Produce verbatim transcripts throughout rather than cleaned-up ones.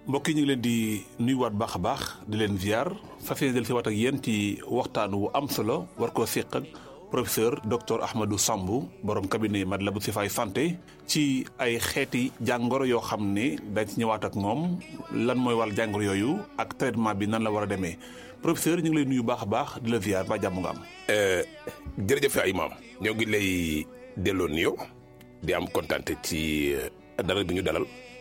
mbokk yi ñu ngi leen di nuyuwaat baax a baax di leen ziar fas yéene del si waat ak yéen ci waxtaan wu am solo war koo séq ak professeur docteur Ahmadou Samb borom cabinet Matlaboul Chifaay santé ci ay xeeti jàngoro yoo xam ne dañ ci ñëwaat ak moom lan mooy wàll jàngoro yooyu ak traitement bi nan la war a demee professeur ñu ngi lay nuyu baax a baax di la ziar ba jàmm nga am. jërëjëf ay maam ñoo ngi lay delloo nuyoo di am kontaante ci dalal bi ñu dalal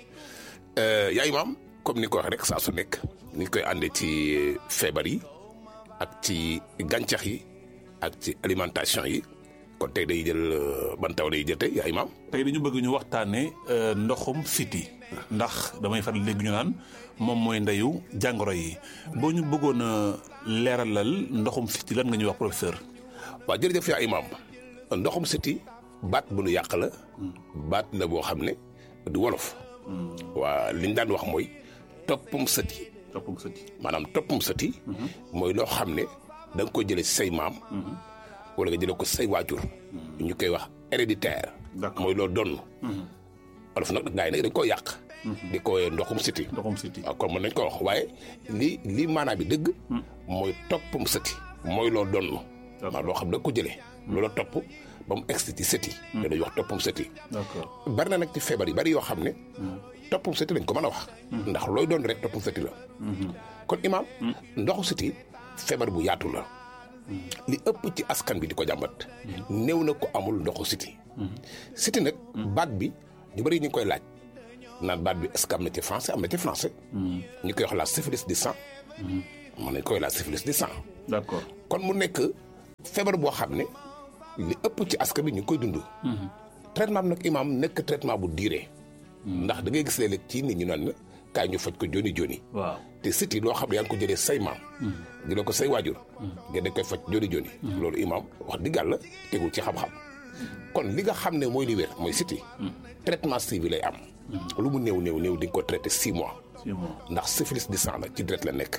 yaay maam comme ni ko wax rek saa su nekk ni koy àndee ci feebar yi ak ci gàncax yi ak ci alimentation yi kon tey day jël ban taw day jël tey yaay maam. tey dañu bëgg ñu waxtaanee ndoxum siti ndax damay faral léegi ñu naan moom mooy ndeyu jàngoro yi boo ñu bëggoon a leeralal ndoxum siti lan nga ñuy wax professeur. waaw jërëjëf yaay maam ndoxum siti baat bu nu yàq la baat la boo xam ne du wolof. waa li ñu daan wax mooy toppum sëti. toppum sëti maanaam toppum sëti. mooy loo xam ne da nga ko jëlee ci say maam. wala nga jëlee ko say waajur. ñu koy wax héréditaire. mooy loo donn. wolof nag gars yi nag dañ koo yàq. di ko ndoxum sëti. ndoxum sëti waaw kon mën nañ ko wax waaye li li maanaam bi dëgg. mooy toppum sëti. mooy loo donn. maanaam loo xam ne da nga ko jëlee. loola topp ba mu egsi ci sëti. te dañuy wax toppum sëti. d'accord bari na nag ci feebar yi bari yoo xam ne. toppum sëti lañ ko mën a wax. ndax looy doon rek toppum sëti la. kon imaam. ndoxu sëti feebar bu yaatu la. li ëpp ci askan bi di ko jàmbat. néew na ko amul ndoxu sëti. sëti nag baat bi ñu bari ñu ngi koy laaj naan baat bi est-ce que am na ci français am na ci français. ñu koy wax la syphilis du sang. mën nañ koy la syphilis du sang. d'accord kon mu nekk feebar boo xam ne li ëpp ci askan bi ñu ngi koy dund. traitement bi nag imaam nekk traitement bu diire. ndax da ngay gis léeg-léeg ci nit ñu naan kaay ñu faj ko joni joni. waaw te siti loo xam ne yaa ngi ko jëlee say maam. jëlee ko say waajur. nga dañ koy faj joni joni. loolu imaam wax dëgg yàlla tegul ci xam-xam. kon li nga xam ne mooy li wér mooy siti. traitement suivi lay am. lu mu néew néew néew di nga ko traité six mois. six mois ndax syphilis du sang la ci deret la nekk.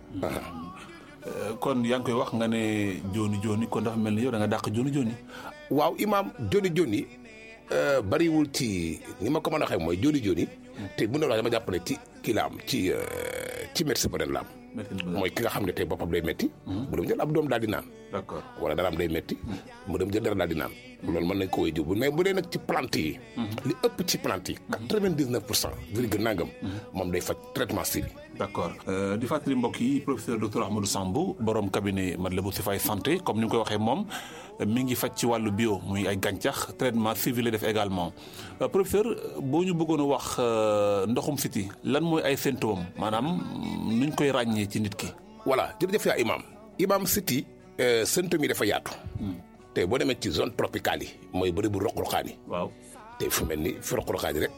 kon yaa ngi koy wax nga ne joni joni kon dafa mel ni yow da nga dàq joni joni. waaw imaam joni joni bariwul ci ni ma ko mën a waxee mooy joni joni. te bu ne la dama jàpp ne ci kii la am ci ci médecin moderne la am. mooy ki nga xam ne tey boppam day métti. mu dem jël ab doom daal di naan. d'accord wala dara am day métti. mu dem jël dara daal di naan. loolu mën nañ ko wéy jiw mais bu dee nag ci plante yi. li ëpp ci plante yi. quatre-vingt-dix-neuf pour cent virgule nangam. moom day faj traitement suivi. d'accord di fàttali mbokk yi professeur docteur Ahmadou Samb borom cabinet Matlaboul Chifaay santé comme ni nga koy waxee moom mi ngi faj ci wàllu bio muy ay gàncax traitement suivi la def également professeur boo ñu bëggoon a wax ndoxum siti lan mooy ay symptômes maanaam nuñ koy ràññee ci nit ki. voilà jërëjëf yaa imaam imaam siti symptômes yi dafa yaatu. te boo demee ci zone tropicale yi mooy bëri bu roq-roqaan yi. waaw te fu mel ni fi roq-roqaan yi rek.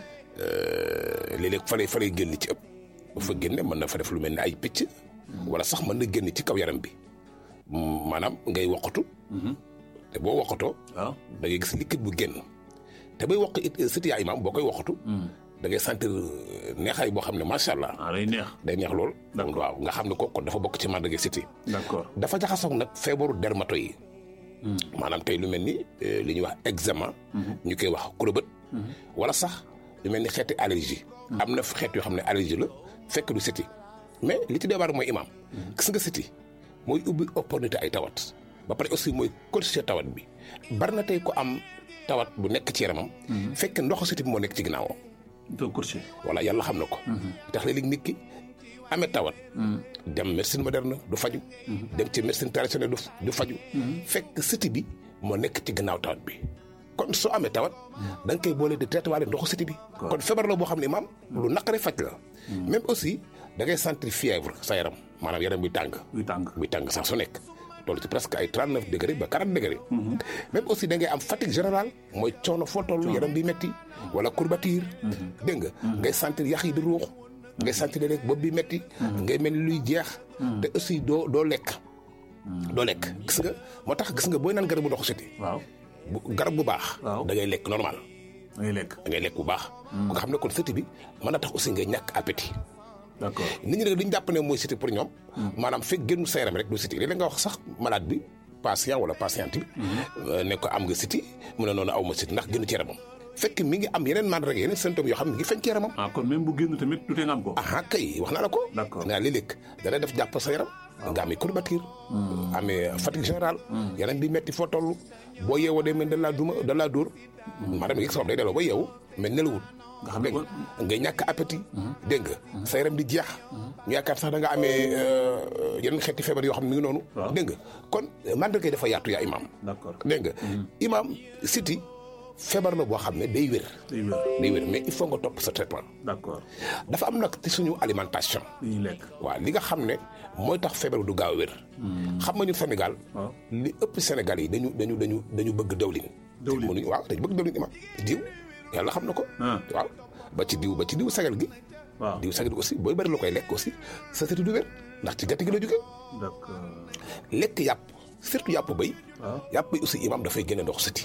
léeg-léeg fa lay fa lay génn ci ëpp. bu fa génne mën na fa def lu mel ni ay picc. wala sax mën na génn ci kaw yaram bi. maanaam ngay woqatu. te boo woqatoo. waaw da ngay gis liquide bu génn. te bay woq it siti yaa imaam boo koy woqatu. da ngay sentir neexaay boo xam ne macha allah. ah day neex day neex lool. waaw nga xam ne ko kon dafa bokk ci màndarga siti. d'accord dafa jaxasoog nag feebaru dermato yi. maanaam tey lu mel ni li ñuy wax eczéma. ñu koy wax kurobët. wala sax lu mel ni xeeti allergie. am na xeet yoo xam ne allergie la fekk du siti mais li ci débar mooy imaam. gis nga siti mooy ubbi opportunité ay tawat. ba pare aussi mooy corriger tawat bi bari na tey ko am tawat bu nekk ci yaramam. fekk ndoxu siti bi moo nekk ci ginnaawam. doo corriger. voilà yàlla xam na ko. tax léeg-léeg nit ki amee tawat. dem médecine moderne du faju. dem ci médecine traditionnelle du faju. fekk siti bi moo nekk ci gannaaw tawat bi. kon soo amee tawat. da nga koy boole di traité waale ndoxu siti bi. kon feebar la boo xam ne maam lu naqare faj la. même aussi da ngay sentir fièvre sa yaram maanaam yaram buy tàng. buy tàng buy tàng sax su nekk. toll ci presque ay trente-neuf degré ba quarante degré. même aussi da ngay am fatigue générale mooy coono foo toll yaram bi metti wala courbature. dégg nga ngay sentir yax yi di ruux. ngay sentir rek bopp bi metti ngay mel ni luy jeex. te aussi doo doo lekk. doo lekk gis nga moo tax gis nga booy naan garabu ndoxu siti. waaw garab bu baax. waaw da ngay lekk normal. da ngay lekk da ngay lekk bu baax. nga xam ne kon siti bi mën na tax aussi ngay ñàkk appétit. d'accord nit ñi nag li ñu jàpp ne mooy siti pour ñoom. maanaam fekk génnu sa yaram rek du siti léeg-léeg nga wax sax malade bi patient wala patiente bi. ne ko am nga siti mu ne noonu aw ma siti ndax génn ci yaramam. fekk mi ngi am yeneen mandarga yeneen symptômes yoo xam ne mi ngi feeñ ci yaramam. ah kon même bu génn tamit du tee nga am ko. ah kay wax naa la ko. d'accord naa léeg-léeg dana def jàpp sa yaram. nga amee courbature. amee fatigue générale. yaram bi metti foo toll. boo yeewoo day mel da laa duma da laa dóor. maanaam yëg sa bopp day delloo ba yeewu mais nelawul. nga xam ne kon ngay ñàkk appétit. dégg nga sa yaram di jeex. ñu yaakaar sax da nga amee yeneen xeeti feebar yoo xam ne mi ngi noonu. dégg nga kon mandarga dafa yaatu yaa imaam. d'accord dégg nga imaam siti feebar la boo xam ne day wér. day wér day wér mais il faut nga topp sa traitement. d'accord dafa am nag ci suñu alimentation. li ñuy lekk. waaw li nga xam ne mooy tax feebar du gaaw a wér. xam nga ñu Sénégal. li ëpp Sénégal yi dañu dañu dañu dañu bëgg dawlin. dawlin mënuñu waaw dañu bëgg dawlin imaam diw yàlla xam na ko. waaw ba ci diw ba ci diw sagal gi. waaw diw sagal gi aussi booy bëri la koy lekk aussi sa sëti du wér ndax ci gerte gi la jógee. d'accord lekk yàpp surtout yàpp béy. waaw yàpp bi aussi imaam dafay génne ndox sëti.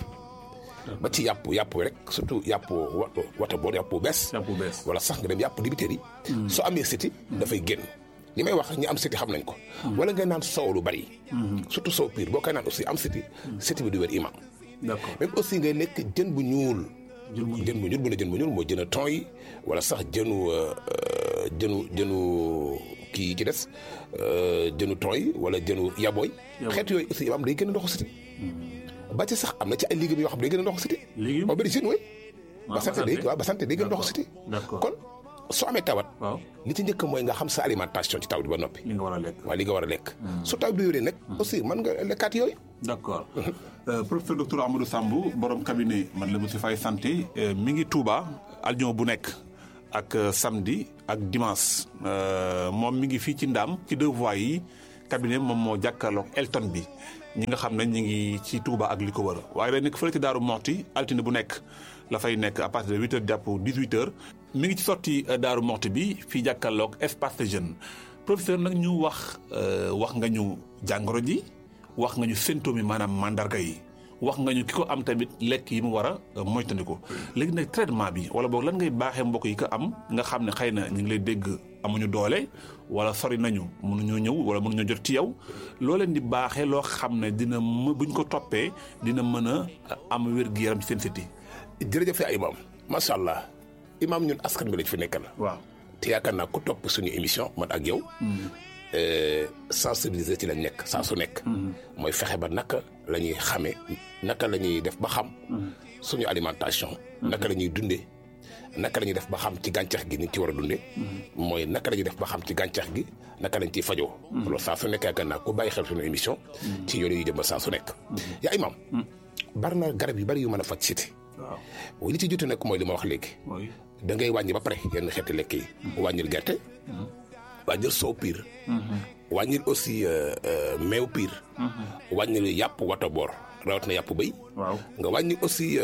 ba ci yàpp yàpp rek surtout yàpp wata wata boor yàpp bu bees. yàpp bu bees wala sax nga dem yàpp dibiteer yi. soo amee siti dafay génn. li may wax ñi am siti xam nañ ko. wala ngay naan soow lu bari. surtout soow piir boo koy naan aussi am siti siti bi du wér imaam. d'accord même aussi ngay lekk jën bu ñuul. jën bu jën bu ñuul bu ne jën bu ñuul moo jën a ton yi wala sax jënu jënu jënu kii ci des jënu ton yi wala jënu yabooy. xeet yooyu aussi imaam day gën a ndoxu siti. ba ci sax am na ci ay légumes yoo xam day gën a ndoxu siti. légumes aubergine oui. ba sant day waaw ba sant day gën a ndoxu siti. d'accord kon soo amee tawat. waaw li ci njëkk mooy nga xam sa alimentation ci taw bi ba noppi. li nga war a lekk. waaw li nga war a lekk. su taw bi wéree nag. aussi mën nga lekkaat yooyu. d'accord professeur docteur Ahmadou Sambou borom cabinet Matlaboul Chifaay santé mi ngi Touba aljuma bu nekk ak samedi ak dimanche moom mi ngi fii ci Ndaam ci deux voies yi cabinet moom moo jàkkaarloog Elton bi ñi nga xam ne ñi ngi ci Touba ak li ko wër waaye day nekk fële ci Daaru Moxti altine bu nekk la fay nekk à partir de huit heures jàpp dix-huit heures mi ngi ci sorti Daaru Moxti bi fii jàkkaarloog espace de jeune professeur nag ñu wax wax nga ñu jàngoro ji wax nga ñu symptômes yi maanaam mandarga yi wax nga ñu ki ko am tamit lekk yi mu war a moytandiku léegi nag traitement bi wala boog lan ngay baaxee mbokk yi ko am nga xam ne xëy na ñu ngi lay dégg amuñu doole wala sori nañu mënuñoo ñëw wala mënuñoo jot ci yow loo leen di baaxee loo xam ne dina m buñ ko toppee dina mën a am wér-gu-yaram ci seen siti. jërëjëf yaa imaam macha allah imaam ñun askan bi lañ fi nekkal. waaw te yaakaar naa ku topp suñu émission man ak yow. sensibiliser ci lañ nekk saa su nekk. mooy fexe ba naka la ñuy xamee naka la ñuy def ba xam. suñu alimentation. naka la ñuy dundee naka la ñuy def ba xam ci gàncax gi ni ci war a dundee. mooy naka la ñuy def ba xam ci gàncax gi naka lañ ciy fajoo. loolu saa su nekk yaakaar naa ku bàyyi xel suñu émission. ci yoon yu jëm ba saa su nekk. yaa imaam. bari na garab yu bari yu mën a faj siti. waaw li ci jotu nekk mooy li ma wax léegi. da ngay wàññi ba pare yenn xeeti lekk yi. wàññil gerte. wàññil soow piir. wàññil aussi meew piir. wàññil yàpp wata boor rawat na yàpp béy. waaw nga wàññi aussi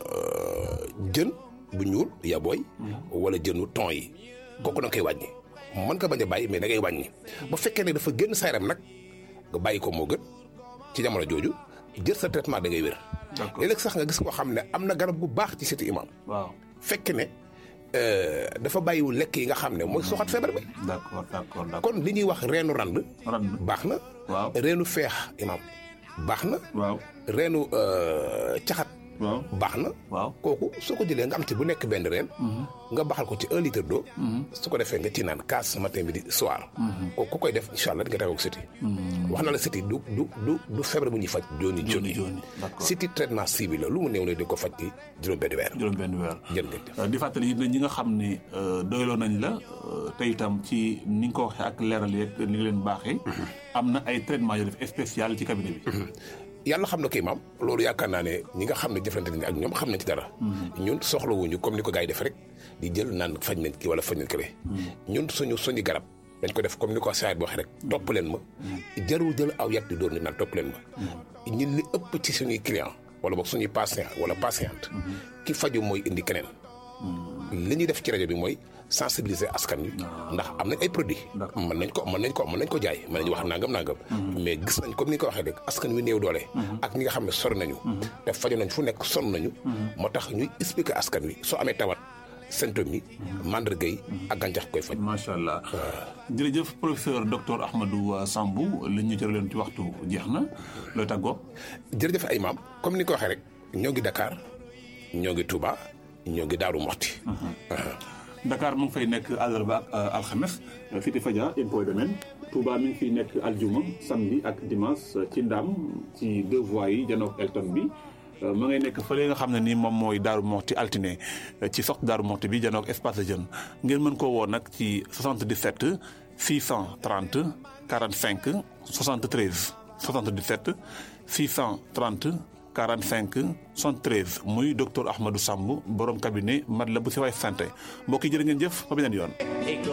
jën bu ñuul yabooy. wala jënu ton yi. kooku da nga koy wàññi. mën nga bañ a bàyyi mais da ngay wàññi. ba fekkee ne dafa génn sa yaram nag nga bàyyi ko moo gën ci jamono jooju jël sa traitement da ngay wér. d'accord léeg-léeg sax nga gis koo xam ne am na garab gu baax ci siti imaam. waaw fekk ne. dafa bàyyiwul lekk yi nga xam ne mooy soxat feebar bi. d'accord d'accord d'accord kon li ñuy wax reenu rand. rand baax na. waaw reenu feex imaam baax na. waaw reenu caxat. waaw baax na. waaw kooku soo ko jëlee nga am ci bu nekk benn reen. nga baxal ko ci un litre d'eau. su ko defee nga ci naan kaas matin midi soir. kooku ku koy def incha allah di nga tawoo ak siti. wax na la siti du du du du feebar bu ñuy faj. jooni jooni d'accord siti traitement ciblé la lu mu néew ne di ko faj ci juróom-benn weer. juróom-benn weer. jërëjëf di fàttali it ne ñi nga xam ne doyloo nañ la te itam ci ni nga ko waxee ak leeral yeeg ni nga leen baaxee. am na ay traitement yu def spécial ci cabinet bi. yàlla xam na kii maam loolu yaakaar naa ne ñi nga xam ne jëflante nañ ak ñoom xam nañ ci dara. ñun soxlawuñu comme ni ko gars yi def rek di jël naan faj nañ ki wala faj nañ kële. ñun suñu suñu garab dañ ko def comme ni ko saa bi waxee rek. topp leen ma jarul jël aw yat di doon ni naan topp leen ma. ñun li ëpp ci suñuy client wala boog suñuy patient wala patiente. ki faju mooy indi keneen. li ñuy def ci rajo bi mooy sensibiliser askan wi. ndax am nañ ay produits. mën nañ ko mën nañ ko mën nañ ko jaay mën nañu wax nangam nangam. mais gis nañ comme ni nga ko waxee rek askan wi néew doole. ak ñi nga xam ne sori nañu. te faju nañ fu nekk sonn nañu. moo tax ñuy expliquer askan wi soo amee tawat symptômes yi. mandarga yi ak gàncax koy faj. macha allah jërëjëf professeur docteur Ahmadou Sambou li ñu jëlee leen ci waxtu jeex na looy tàggoo. jërëjëf ay maam comme ni nga ko waxee rek ñoo ngi Dakar ñoo ngi Touba ñoo ngi Daaru Moxti. Dakar mu ngi fay nekk àllarba ak alxames Cité Fadia impôt domaine Touba mi ngi fiy nekk aljuma samedi ak dimanche ci Ndam ci deux voies yi janook Elton bi ma ngay nekk fële nga xam ne ni moom mooy Daaru Moxti altine ci sox Daaru Moxti bi janook espace de jeune ngeen mën koo woo nag ci soixante-dix-sept six cent trente quarante-cinq soixante-treize soixante-dix-sept six cent trente quarante-cinq soixante-treize muy docteur Ahmadou Samb borom cabinet Matlaboul Chifaay santé mbokk yi jërë ngeen jëf ba beneen yoon.